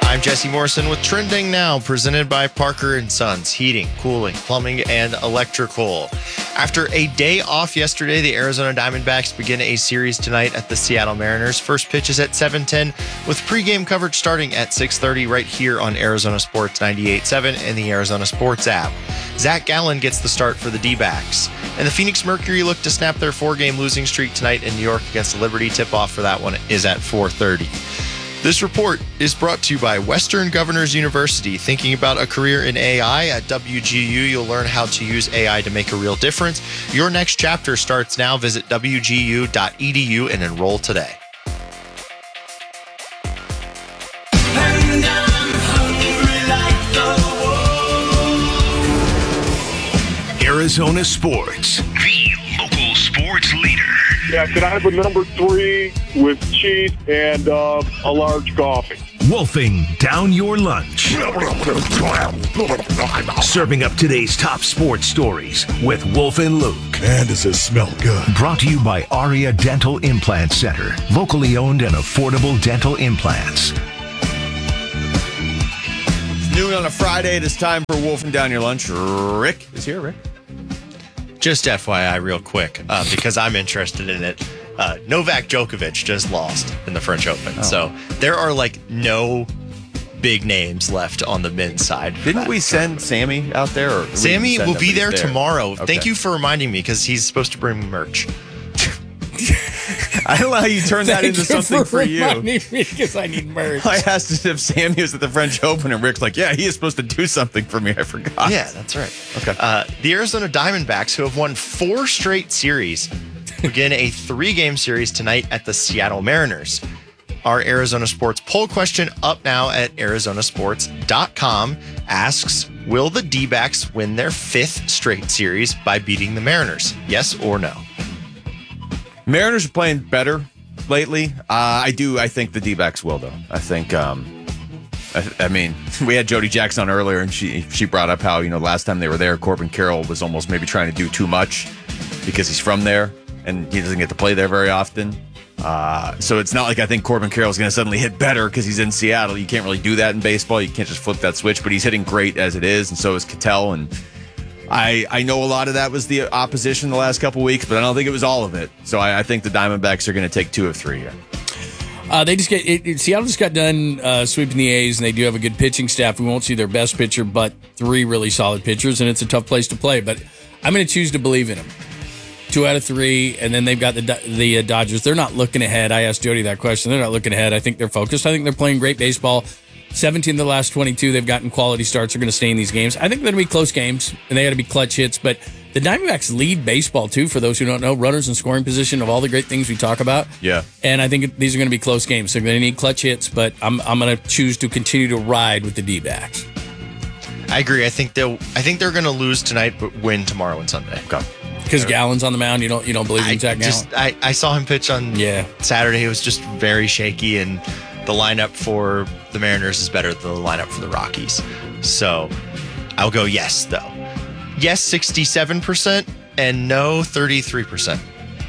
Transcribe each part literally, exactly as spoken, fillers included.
I'm Jesse Morrison with Trending Now, presented by Parker and Sons, heating, cooling, plumbing, and electrical. After a day off yesterday, the Arizona Diamondbacks begin a series tonight at the Seattle Mariners. First pitch is at seven ten, with pregame coverage starting at six thirty right here on Arizona Sports ninety-eight point seven and the Arizona Sports app. Zach Gallen gets the start for the D-backs. And the Phoenix Mercury look to snap their four-game losing streak tonight in New York against the Liberty. Tip-off for that one is at four thirty. This report is brought to you by Western Governors University. Thinking about a career in A I? At W G U, you'll learn how to use A I to make a real difference. Your next chapter starts now. Visit W G U dot E D U and enroll today. And I'm hungry like the wolf. Arizona Sports, the local sports leader. Yeah, can I have a number three with cheese and uh, a large coffee? Wolfing down your lunch. Serving up today's top sports stories with Wolf and Luke. Man, does it smell good. Brought to you by Aria Dental Implant Center. Locally owned and affordable dental implants. It's noon on a Friday. It is time for Wolfing Down Your Lunch. Rick is here, Rick. Just F Y I real quick, uh, because I'm interested in it. Uh, Novak Djokovic just lost in the French Open. Oh. So there are like no big names left on the men's side. Didn't we send Sammy out there? Or Sammy will be there, there tomorrow. Okay. Thank you for reminding me, because he's supposed to bring me merch. I don't know how you turned that into something for, for you. Because I need merch. I asked if Sammy was at the French Open, and Rick's like, yeah, he is supposed to do something for me. I forgot. Yeah, that's right. Okay. Uh, the Arizona Diamondbacks, who have won four straight series, begin a three-game series tonight at the Seattle Mariners. Our Arizona Sports poll question, up now at arizona sports dot com, asks, will the D-backs win their fifth straight series by beating the Mariners? Yes or no? Mariners are playing better lately. Uh, I do. I think the D-backs will, though. I think, um, I, I mean, we had Jody Jackson on earlier, and she she brought up how, you know, last time they were there, Corbin Carroll was almost maybe trying to do too much because he's from there, and he doesn't get to play there very often. Uh, so it's not like I think Corbin Carroll's going to suddenly hit better because he's in Seattle. You can't really do that in baseball. You can't just flip that switch, but he's hitting great as it is, and so is Ketel, and I, I know a lot of that was the opposition the last couple weeks, but I don't think it was all of it. So I, I think the Diamondbacks are going to take two of three here. Uh, they just get it, it, Seattle just got done uh, sweeping the A's, and they do have a good pitching staff. We won't see their best pitcher, but three really solid pitchers, and it's a tough place to play. But I'm going to choose to believe in them. Two out of three, and then they've got the the uh, Dodgers. They're not looking ahead. I asked Jody that question. They're not looking ahead. I think they're focused. I think they're playing great baseball. seventeen of the last twenty-two, they've gotten quality starts. They're going to stay in these games. I think they're going to be close games, and they got to be clutch hits. But the Diamondbacks lead baseball, too, for those who don't know. Runners in scoring position of all the great things we talk about. Yeah. And I think these are going to be close games. They're going to need clutch hits, but I'm I'm going to choose to continue to ride with the D-backs. I agree. I think they'll. I think they're going to lose tonight, but win tomorrow and Sunday. Okay. Because Gallen's on the mound, you don't you don't believe in I Zach Gallen? just I, I saw him pitch on yeah. Saturday. It was just very shaky, and the lineup for the Mariners is better than the lineup for the Rockies. So I'll go yes, though. Yes, sixty-seven percent, and no, thirty-three percent.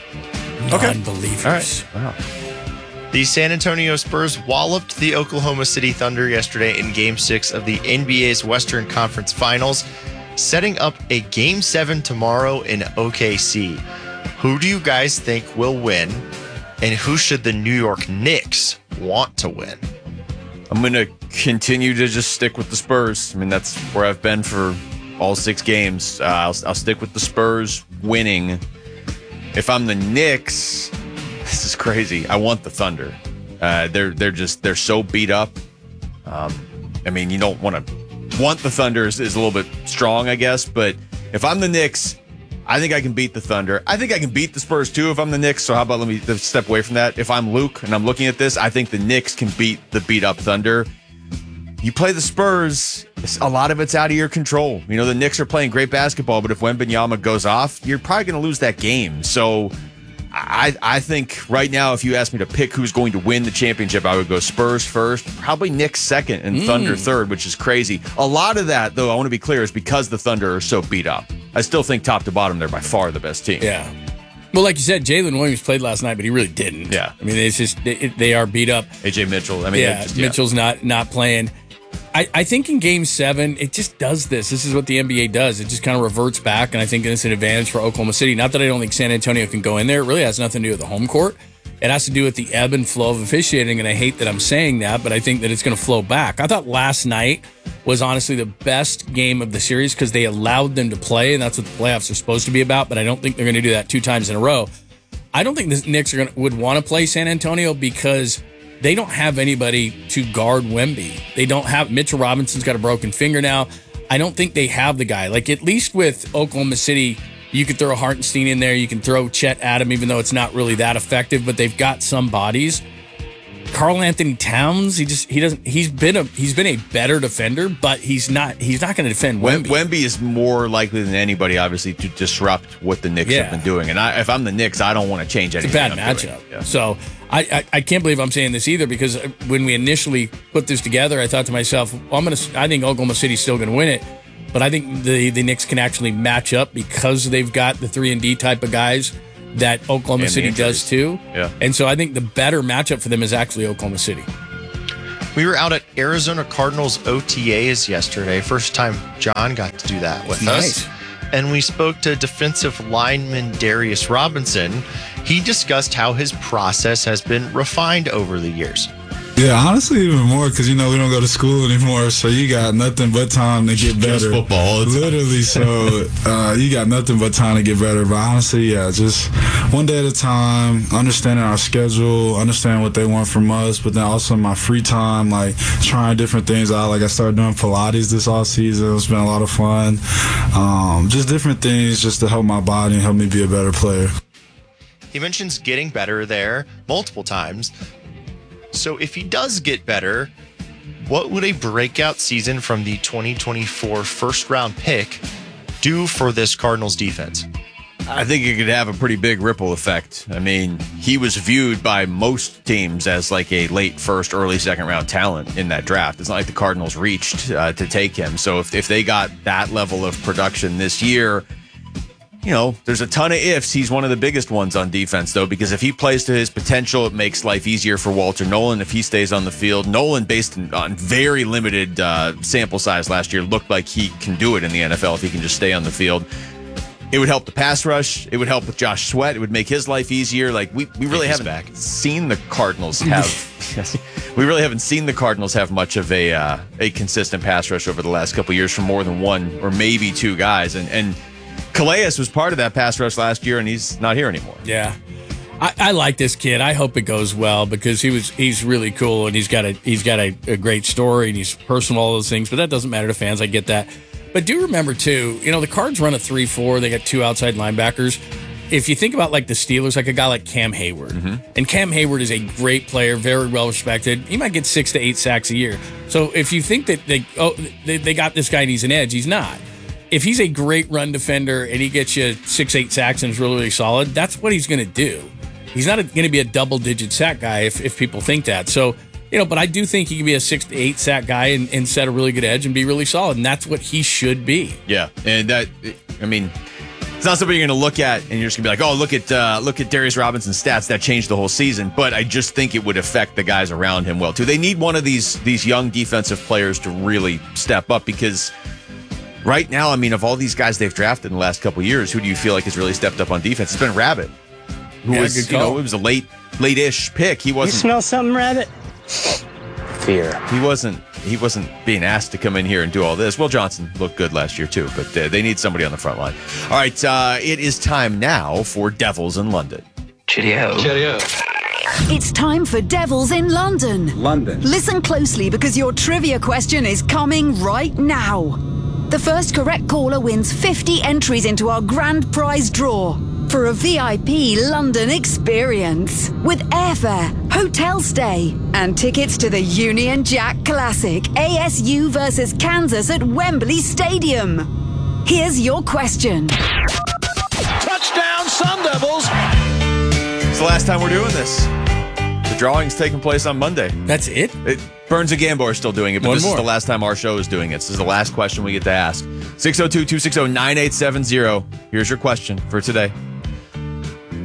Okay. Unbelievers. All right. Wow. The San Antonio Spurs walloped the Oklahoma City Thunder yesterday in Game six of the N B A's Western Conference Finals, setting up a Game seven tomorrow in O K C. Who do you guys think will win, and who should the New York Knicks want to win? I'm going to continue to just stick with the Spurs. I mean, that's where I've been for all six games. Uh, I'll, I'll stick with the Spurs winning. If I'm the Knicks, this is crazy. I want the Thunder. Uh, they're they're just they're so beat up. Um, I mean, you don't want to want the Thunder is, is a little bit strong, I guess. But if I'm the Knicks, I think I can beat the Thunder. I think I can beat the Spurs too if I'm the Knicks. So how about let me step away from that? If I'm Luke and I'm looking at this, I think the Knicks can beat the beat up Thunder. You play the Spurs, a lot of it's out of your control. You know, the Knicks are playing great basketball, but if Wembanyama goes off, you're probably going to lose that game. So I, I think right now, if you ask me to pick who's going to win the championship, I would go Spurs first, probably Knicks second, and mm. Thunder third, which is crazy. A lot of that, though, I want to be clear, is because the Thunder are so beat up. I still think top to bottom, they're by far the best team. Yeah. Well, like you said, Jalen Williams played last night, but he really didn't. Yeah. I mean, it's just they, they are beat up. A J Mitchell. I mean, yeah, just, Mitchell's not not playing. I, I think in Game Seven, it just does this. This is what the N B A does. It just kind of reverts back, and I think it's an advantage for Oklahoma City. Not that I don't think San Antonio can go in there. It really has nothing to do with the home court. It has to do with the ebb and flow of officiating, and I hate that I'm saying that, but I think that it's going to flow back. I thought last night was honestly the best game of the series because they allowed them to play, and that's what the playoffs are supposed to be about, but I don't think they're going to do that two times in a row. I don't think the Knicks are gonna, would want to play San Antonio because they don't have anybody to guard Wemby. They don't have – Mitchell Robinson's got a broken finger now. I don't think they have the guy. Like, at least with Oklahoma City – you could throw Hartenstein in there. You can throw Chet Adam, even though it's not really that effective. But they've got some bodies. Karl Anthony Towns, he just he doesn't. He's been a he's been a better defender, but he's not he's not going to defend Wemby. Wemby is more likely than anybody, obviously, to disrupt what the Knicks Yeah. have been doing. And I, if I'm the Knicks, I don't want to change anything. It's a bad I'm doing. matchup. Yeah. So I, I I can't believe I'm saying this either because when we initially put this together, I thought to myself, well, I'm gonna I think Oklahoma City's still going to win it. But I think the, the Knicks can actually match up because they've got the three and D type of guys that Oklahoma And the City injuries. does too. Yeah. And so I think the better matchup for them is actually Oklahoma City. We were out at Arizona Cardinals O T As yesterday. First time John got to do that with Nice. us. And we spoke to defensive lineman Darius Robinson. He discussed how his process has been refined over the years. Yeah, honestly, even more because, you know, we don't go to school anymore, so you got nothing but time to get better. Just football all the time. Literally, so uh, you got nothing but time to get better. But honestly, yeah, just one day at a time, understanding our schedule, understanding what they want from us, but then also my free time, like trying different things out. Like I started doing Pilates this off season. It's been a lot of fun. Um, just different things just to help my body and help me be a better player. He mentions getting better there multiple times. So if he does get better, what would a breakout season from the twenty twenty-four first round pick do for this Cardinals defense? I think it could have a pretty big ripple effect. I mean, he was viewed by most teams as like a late first, early second round talent in that draft. It's not like the Cardinals reached uh, to take him. So if, if they got that level of production this year, you know, there's a ton of ifs. He's one of the biggest ones on defense, though, because if he plays to his potential, it makes life easier for Walter Nolan if he stays on the field. Nolan, based on very limited uh, sample size last year, looked like he can do it in the N F L if he can just stay on the field. It would help the pass rush. It would help with Josh Sweat. It would make his life easier. Like, we, we really He's haven't back. seen the Cardinals have... we really haven't seen the Cardinals have much of a uh, a consistent pass rush over the last couple of years from more than one or maybe two guys. And and Calais was part of that pass rush last year, and he's not here anymore. Yeah. I, I like this kid. I hope it goes well because he was he's really cool and he's got a he's got a, a great story and he's personal, all those things, but that doesn't matter to fans. I get that. But do remember too, you know, the Cards run a three four, they got two outside linebackers. If you think about like the Steelers, like a guy like Cam Hayward, mm-hmm. and Cam Hayward is a great player, very well respected. He might get six to eight sacks a year. So if you think that they oh they, they got this guy and he's an edge, he's not. If he's a great run defender and he gets you six, eight sacks and is really, really solid, that's what he's going to do. He's not going to be a double-digit sack guy if, if people think that. So, you know, but I do think he can be a six to eight sack guy and, and set a really good edge and be really solid, and that's what he should be. Yeah, and that, I mean, it's not something you're going to look at and you're just going to be like, oh, look at uh, look at Darius Robinson's stats. That changed the whole season. But I just think it would affect the guys around him well, too. They need one of these these young defensive players to really step up because right now, I mean, of all these guys they've drafted in the last couple of years, who do you feel like has really stepped up on defense? It's been Rabbit, who Yeah, was, good you call. know, it was a late, late-ish pick. He You wasn't. smell something, Rabbit? Fear. He wasn't. He wasn't being asked to come in here and do all this. Will Johnson looked good last year too, but uh, they need somebody on the front line. All right, uh, it is time now for Devils in London. Cheerio. Cheerio. It's time for Devils in London. London. Listen closely because your trivia question is coming right now. The first correct caller wins fifty entries into our grand prize draw for a V I P London experience with airfare, hotel stay, and tickets to the Union Jack Classic A S U versus Kansas at Wembley Stadium. Here's your question. Touchdown, Sun Devils! It's the last time we're doing this. The drawing's taking place on Monday. That's it? It, Burns and Gambo are still doing it, but One this more. is the last time our show is doing it. This is the last question we get to ask. six oh two, two six oh, nine eight seven oh. Here's your question for today.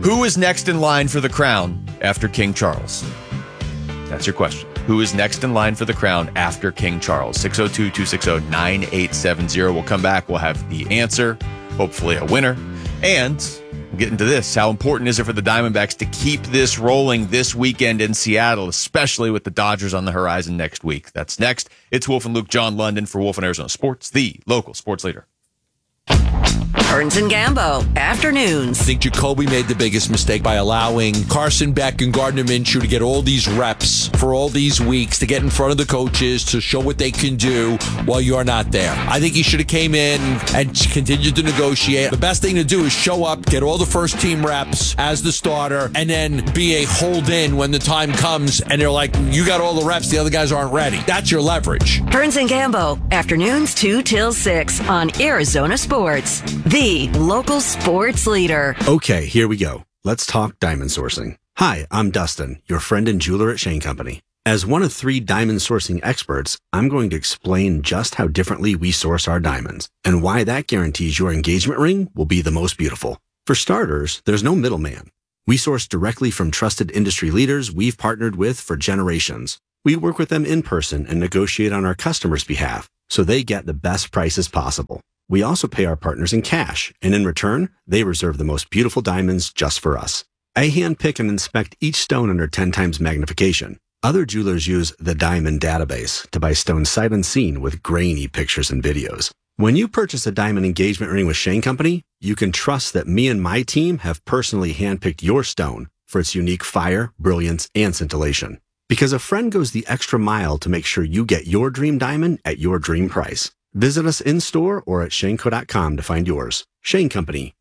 Who is next in line for the crown after King Charles? That's your question. Who is next in line for the crown after King Charles? six oh two, two six oh, nine eight seven oh. We'll come back. We'll have the answer, hopefully a winner. And we'll get into this. How important is it for the Diamondbacks to keep this rolling this weekend in Seattle, especially with the Dodgers on the horizon next week? That's next. It's Wolf and Luke, John London for Wolf and Arizona Sports, the local sports leader. Burns and Gambo, afternoons. I think Jacoby made the biggest mistake by allowing Carson Beck and Gardner Minshew to get all these reps for all these weeks, to get in front of the coaches, to show what they can do while you're not there. I think he should have came in and continued to negotiate. The best thing to do is show up, get all the first team reps as the starter, and then be a hold-in when the time comes and they're like, you got all the reps, the other guys aren't ready. That's your leverage. Burns and Gambo, afternoons two till six on Arizona Sports, the local sports leader. Okay, here we go. Let's talk diamond sourcing. Hi, I'm Dustin, your friend and jeweler at Shane Company. As one of three diamond sourcing experts, I'm going to explain just how differently we source our diamonds and why that guarantees your engagement ring will be the most beautiful. For starters, there's no middleman. We source directly from trusted industry leaders we've partnered with for generations. We work with them in person and negotiate on our customers' behalf so they get the best prices possible. We also pay our partners in cash, and in return, they reserve the most beautiful diamonds just for us. I handpick and inspect each stone under ten times magnification. Other jewelers use the Diamond Database to buy stones sight unseen with grainy pictures and videos. When you purchase a diamond engagement ring with Shane Company, you can trust that me and my team have personally handpicked your stone for its unique fire, brilliance, and scintillation. Because a friend goes the extra mile to make sure you get your dream diamond at your dream price. Visit us in-store or at shane co dot com to find yours. Shane Company,